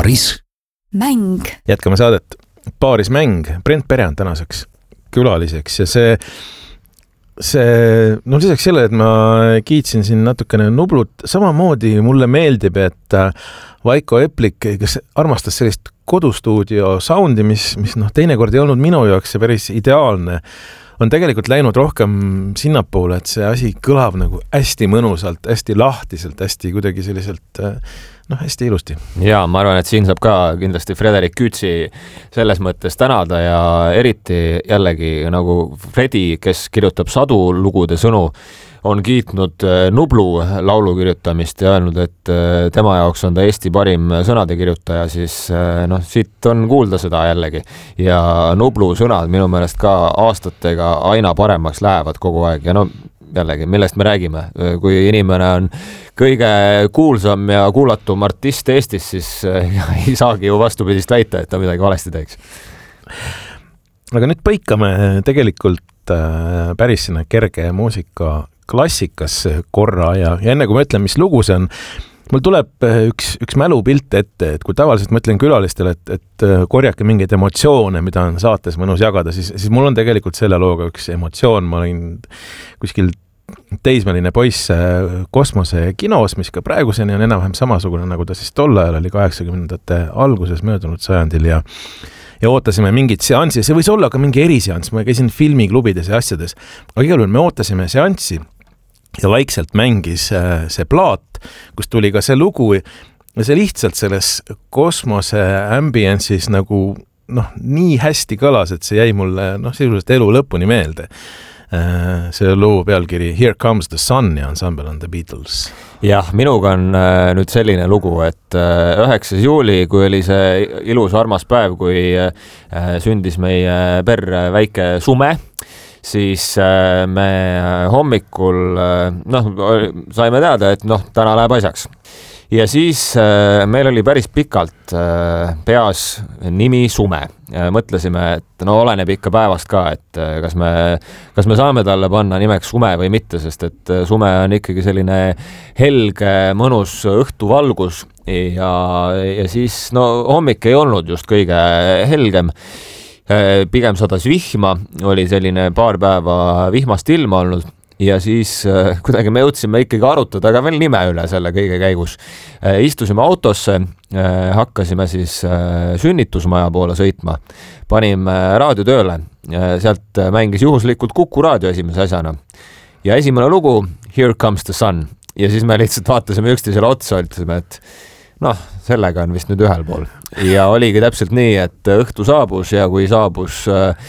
Paaris mäng. Jätkame saadet Paaris mäng. Brent Pere on tänaseks külaliseks ja see lisaks selle, et ma kiitsin siin natukene Nublut, samamoodi mulle meeldib, et Vaiko Eplik, kes armastas sellist kodustuudio soundi, mis teinekord ei olnud minu jaoks see päris ideaalne, on tegelikult läinud rohkem sinnapoole, et see asi kõlab nagu hästi mõnusalt, hästi lahtiselt, hästi kuidagi selliselt hästi ilusti. Ja ma arvan, et siin saab ka kindlasti Frederik Küütsi selles mõttes tänada ja eriti jällegi nagu Fredi, kes kirjutab sadu lugude sõnu, on kiitnud Nublu laulu kirjutamist ja öelnud, et tema jaoks on ta Eesti parim sõnade kirjutaja, siis siit on kuulda seda jällegi. Ja Nublu sõnad minu meelest ka aastatega aina paremaks lähevad kogu aeg ja jällegi, millest me räägime. Kui inimene on kõige kuulsam ja kuulatum artist Eestis, siis ei saagi ju vastupidist väita, et ta midagi valesti teeks. Aga nüüd põikame tegelikult päris sinna kerge muusika klassikasse korra ja enne kui ma ütlen, mis lugu see on, mul tuleb üks mälupilt ette, et kui tavaliselt ma ütlen külalistele, et korjake mingeid emotsioone, mida on saates mõnus jagada, siis mul on tegelikult selle looga üks emotsioon. Ma olin kuskil teismeline poiss kosmosekinos, mis ka praeguseni on enam-vähem samasugune, nagu ta siis tol ajal oli 80ndate alguses möödunud sajandil ja ootasime mingit seanssi. See võis olla ka mingi eriseanss, ma käisin filmiklubides ja asjades, aga igal juhul me ootasime seanssi ja vaikselt mängis see plaat, kus tuli ka see lugu ja see lihtsalt selles kosmose ambience'is nagu nii hästi kõlas, et see jäi mulle sisuliselt elu lõpuni meelde. See loo pealkiri Here Comes the Sun ja ensemble on The Beatles. Jah, minuga on nüüd selline lugu, et 9. juuli, kui oli see ilus armas päev, kui sündis meie perre väike Sume, siis me hommikul saime teada, et täna läheb asjaks. Ja siis meil oli päris pikalt peas nimi Sume. Mõtlesime, et oleneb ikka päevast ka, et kas me saame talle panna nimeks Sume või mitte, sest et Sume on ikkagi selline helge, mõnus õhtuvalgus ja siis hommik ei olnud just kõige helgem. Pigem sadas vihma, oli selline paar päeva vihmast ilma olnud. Ja siis kuidagi me jõudsime ikkagi arutada ka veel nime üle selle kõige käigus. Istusime autosse, hakkasime siis sünnitusmaja poole sõitma. Panime raadio tööle, sealt mängis juhuslikult Kuku raadio esimese asjana. Ja esimene lugu, Here Comes the Sun. Ja siis me lihtsalt vaatasime üksteisele otsa, ütlesime, et sellega on vist nüüd ühel pool. Ja oligi täpselt nii, et õhtu saabus ja kui saabus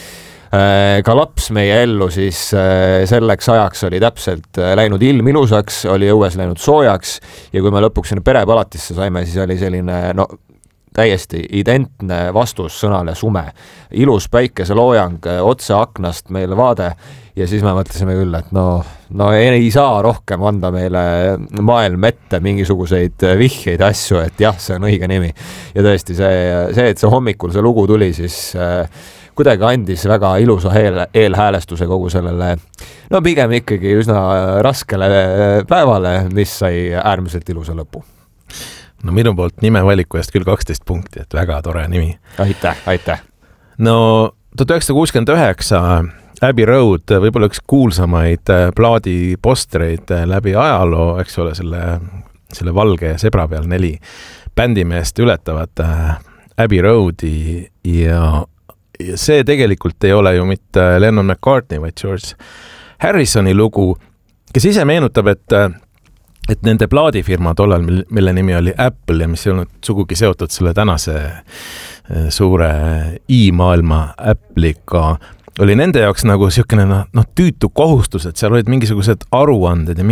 ka laps meie ellu, siis selleks ajaks oli täpselt läinud ilm ilusaks, oli õues läinud soojaks ja kui me lõpuks sinna perepalatisse saime, siis oli selline täiesti identne vastus sõnale Sume. Ilus päikeseloojang, otse aknast meile vaade ja siis me mõtlesime küll, et ei saa rohkem anda meile maailm ette mingisuguseid vihjeid asju, et jah, see on õige nimi. Ja tõesti see, et see hommikul see lugu tuli, siis kuidagi andis väga ilusa eelhäälestuse kogu sellele, pigem ikkagi üsna raskele päevale, mis sai äärmiselt ilusa lõpu. Minu poolt nime valiku eest küll 12 punkti, et väga tore nimi. Aitäh. 1969 Abbey Road, võib-olla üks kuulsamaid plaadipostreid läbi ajaloo, eks ole, selle valge sebra peal 4 bändimeest ületavad Abbey Roadi ja see tegelikult ei ole ju mitte Lennon McCartney, vaid George Harrisoni lugu, kes ise meenutab, et nende plaadifirma tollal, mille nimi oli Apple ja mis ei olnud sugugi seotud selle tänase suure i-maailma Apple'iga, oli nende jaoks nagu siukene tüütu kohustus, et seal olid mingisugused aruanded ja